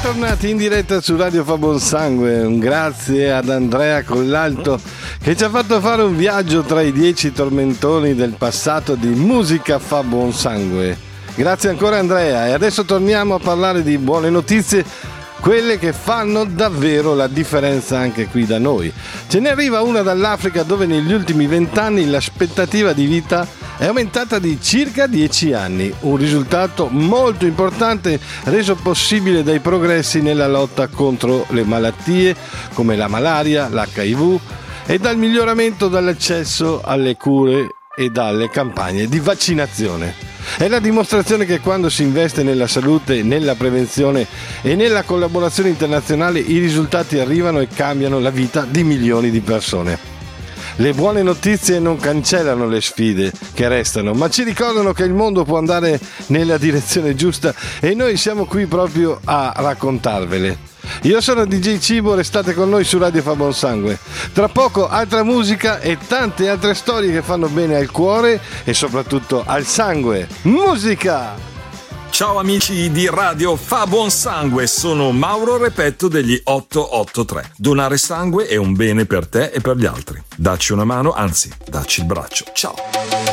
Bentornati in diretta su Radio Fa Buon Sangue. Un grazie ad Andrea Collalto che ci ha fatto fare un viaggio tra i 10 tormentoni del passato di Musica Fa Buon Sangue. Grazie ancora Andrea, e adesso torniamo a parlare di buone notizie, quelle che fanno davvero la differenza anche qui da noi. Ce ne arriva una dall'Africa, dove negli ultimi 20 anni l'aspettativa di vita è aumentata di circa 10 anni, un risultato molto importante reso possibile dai progressi nella lotta contro le malattie come la malaria, l'HIV, e dal miglioramento dell'accesso alle cure e dalle campagne di vaccinazione. È la dimostrazione che quando si investe nella salute, nella prevenzione e nella collaborazione internazionale, i risultati arrivano e cambiano la vita di milioni di persone. Le buone notizie non cancellano le sfide che restano, ma ci ricordano che il mondo può andare nella direzione giusta, e noi siamo qui proprio a raccontarvele. Io sono DJ Cibo, restate con noi su Radio Fa Buon Sangue. Tra poco altra musica e tante altre storie che fanno bene al cuore e soprattutto al sangue. Musica! Ciao amici di Radio Fa Buon Sangue, sono Mauro Repetto degli 883. Donare sangue è un bene per te e per gli altri. Dacci una mano, anzi, dacci il braccio. Ciao!